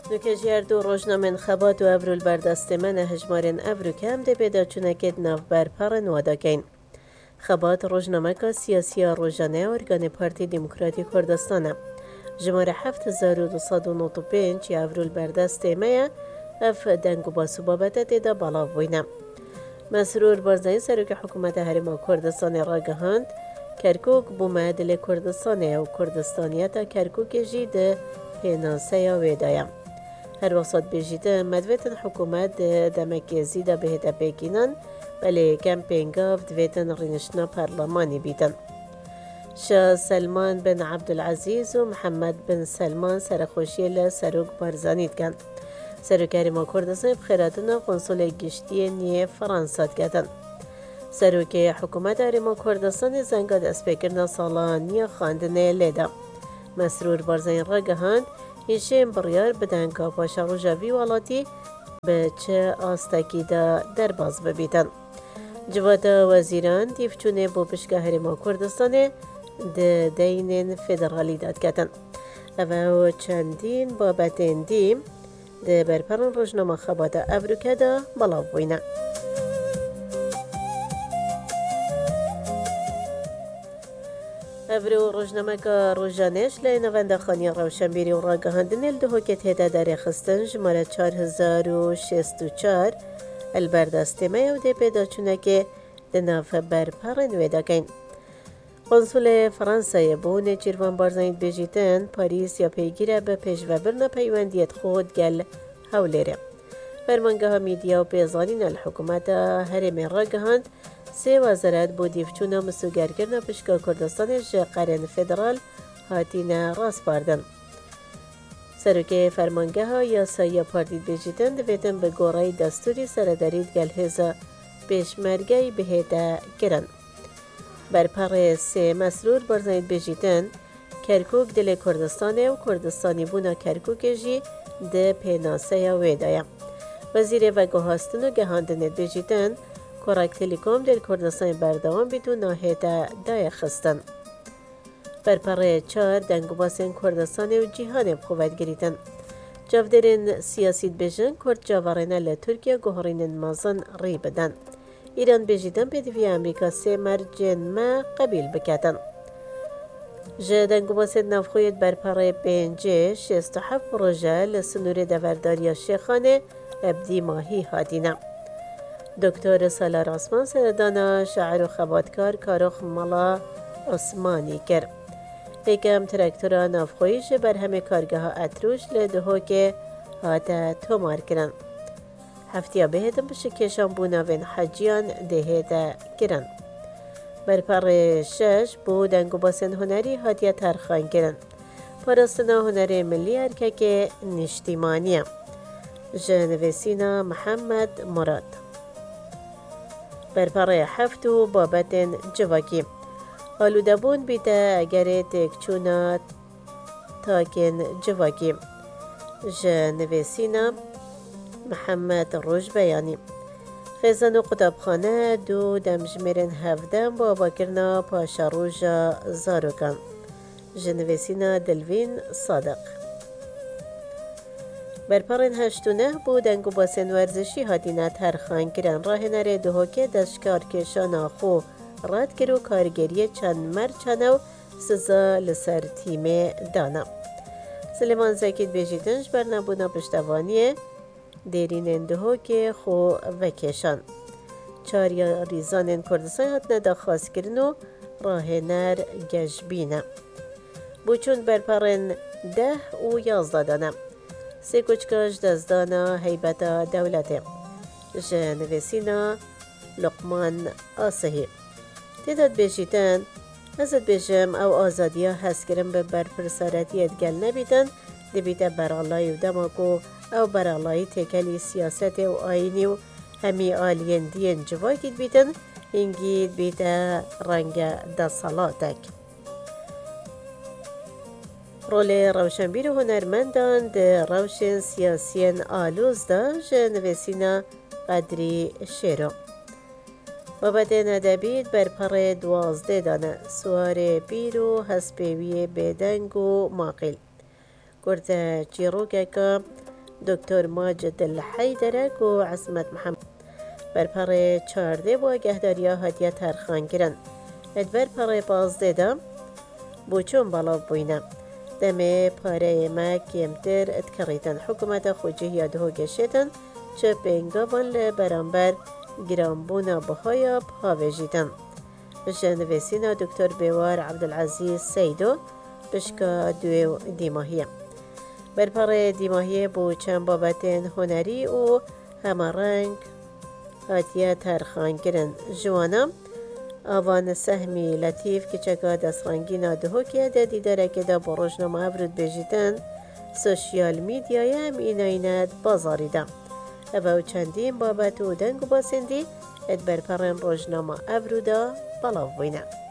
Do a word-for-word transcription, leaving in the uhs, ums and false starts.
نوکجیار دو روزنامه انخابات و ابرول بردست من هجمارن ابرو کم ده پیدا چونکت ناف برپرن واداکین. خبات روزنامه که سیاسی روزانه ارگان پارتی دموکراتی کردستانه. جماره هفت هزار و دویست و نود و پنج ابرول بردست مایه اف دنگو باسو بابت تیدا بالا بوینه. مسرور بارزانی سروک حکومت هرما کردستان را گهاند کرکوک بومدل کردستانه و کردستانیت کرکوک جید پیناسه ویدایم. هر وقت بیجیده مدویتن حکومت دمک زیده بهده بگینن ولی کمپینگاف دویتن رینشنا پارلمانی بیدن. شاه سلمان بن عبدالعزیز و محمد بن سلمان سرخوشی لسروک بارزانید کن. سروک هرما کردستان بخیراتنا قنصل گشتی نیه فرانسات کدن. سروک حکومت هرما کردستان زنگاد اسپیکرنا سالان نیه خواندنه لیده. مسرور بارزانی را گهاند هیچیم بریار بدن که پاشا روژاوی والاتی به چه آستکی دا در باز ببیدن. جواد وزیران دیفچونه بو پشگاه هرما کردستانه ده دین فدرالی داد کتن. او چندین بابتین دیم ده برپران روزنامه خبات ابروکه دا بلاو بوینه. ابرو روزنامه که روزانش لینوانده خانی روشنبیری و راگهاندن الدهو که تهده داره خستن جماره چار هزار و شست و چار البردسته میو ده پیدا چونه که ده ناف برپرن ویدا کن. قنصل فرانسای بونه جیروان بارزانید بجیتن پاریس یا پیگیره به پیش و برنا پیوندیت خود گل هولیره. فرمانگاه ها میدیا و پیزانین الحکومت هرمی راگهاند سه وزارت بو دیفچونا مسوگرگرنا پشکا کردستان قرن فدرال هاتین راست باردن. سروک فرمانگاه ها یا سایا پاردید بجیدن دویتن به گورای دستوری سردارید گل هزا پیشمرگی بهیده گرن. برپر سه مسرور بارزانید بجیدن کرکوک دل کردستانه و کردستانی بونا کرکوک جی ده پیناسه ویدایا. وزیر و گوهاستن و گهاندنید بجیدن کوراک تلکوم در کردستان بردوام بیدو ناهیده دای خستن. برپره چار دنگو باسن کردستان و جیهان بخواد گریدن. جاودرین سیاسید بجن کرد جاورینه لترکیه گوهرین مازن ری بدن. ایران بجیدن بدوی امریکا سه مرجن ما قبیل بکدن. جه دنگو باسن نفخوید برپره پنجه شست و هفت پروژه لسنور دورداری شیخانه ابدی ماهی هادینه. دکتر سالار عثمان سردانا شاعر و خباتکار کارخ ملا عثمانی کرد. یکم ترکتورا نافخویش بر همه کارگاه ها اتروش لدهو که هاته تومار کرن. هفتیا بهدم بشه کشان بوناوین حجیان دهیده کرن. بر پر شش بو دنگو باسن هنری هاتیا ترخان کرن. پاراستنا هنری ملی ارکک نشتیمانیه. جنویسینا محمد مراد. برپره هفتو بابتن جواکی آلوده بون بیده اگر تکچونا تاکن جواکی جنویسینا محمد روش بیانی خیزن و قطبخانه دو دمجمرن هفدن بابا کرنا پاشا روژا زاروکان جنویسینا دلوین صادق. برپرین هشتونه بود دنگو باسن ورزشی هاتینه ترخان کرن راه نره دهو که دشکار کشان آخو راد کرو کارگریه چند مر چنو سزا لسر تیم دانا. سلیمان زکید بیجیدنش بر نبونا پشتوانیه دیرین دهو که خو وکشان. چاریا ریزان کردستان هاتنه دا خواست کرن و راه نر گجبینه. بوچون برپرین ده و یازده دانه. سه کوچکاش دزدانا هیبتا دولته. جنویسینا لقمان آسهی. تداد بیشیدن ازد بیشم او آزادیا هست کرن به برپرسارتیت گل نبیدن دبیده برالای و دماغو او برالای تکلی سیاست و آینی و همی آلین دین جواگید بیدن هنگید بیده رنگ دا صلاتک. رول روشنبیر هنرمندان ده روشن سیاسین آلوز دا جنویسینا قدری شیرو. و بعد ندبید بر پر دوازده دانه سوار بیرو هسپیوی بدنگ و ماقل. گرده جیروگه که دکتر ماجد الحیدرک و عصمت محمد برپر چارده و گهداریا هاتیه ترخان گرن ادبر پر پازده دم بوچون بالا بوینه دمه پاره ما کمتر اتکریتن حکومت خوجه یاده گشتن چه پینگابان لبرانبر گرانبونا بهایا پاویجیدن جنویسینا دکتر بیوار عبدالعزیز سیدو بشکا دو دیماهیه برپر دیماهیه بو چند بابتین هنری و همه رنگ هاتیه ترخان گرن جوانا آوان سهمی لطیف که چگاه دست رنگی نادهو که دادی داره که دا با روشنامه افرود بجیدن سوشیال میدیای هم اینایند بازاریدم او چندین بابت و دنگ و باسندی اد برپرن روشنامه افرودا بلاو بینه